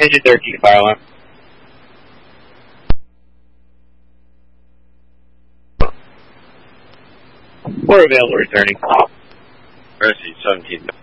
Engine 13, fire alarm. We're available returning. Mercy, 17.